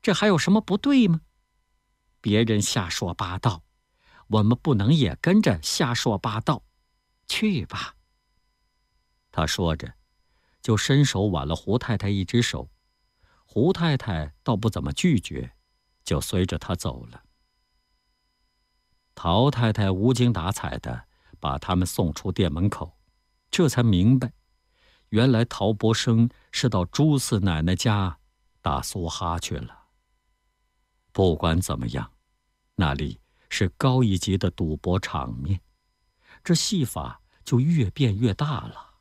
这还有什么不对吗？别人瞎说八道，我们不能也跟着瞎说八道。去吧。他说着，就伸手挽了胡太太一只手。胡太太倒不怎么拒绝，就随着他走了。陶太太无精打采地把他们送出店门口，这才明白，原来陶伯生是到朱四奶奶家打梭哈去了。不管怎么样，那里是高一级的赌博场面，这戏法就越变越大了。